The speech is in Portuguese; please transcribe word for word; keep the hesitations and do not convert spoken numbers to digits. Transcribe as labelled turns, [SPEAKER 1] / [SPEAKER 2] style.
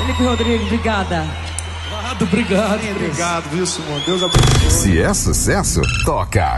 [SPEAKER 1] Felipe Rodrigues, obrigada.
[SPEAKER 2] Obrigado, obrigado. Obrigado, viu, Simone? Deus abençoe.
[SPEAKER 3] Se é sucesso, toca.